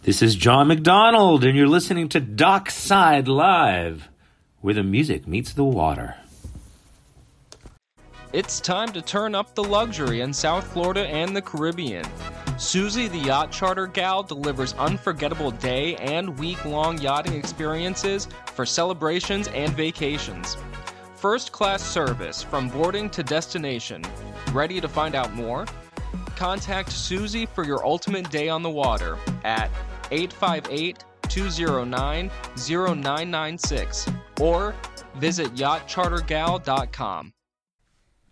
This is John McDonald, and you're listening to Dockside Live, where the music meets the water. It's time to turn up the luxury in South Florida and the Caribbean. Susie the Yacht Charter Gal delivers unforgettable day and week-long yachting experiences for celebrations and vacations. First-class service from boarding to destination. Ready to find out more? Contact Susie for your ultimate day on the water at 858-209-0996 or visit yachtchartergal.com.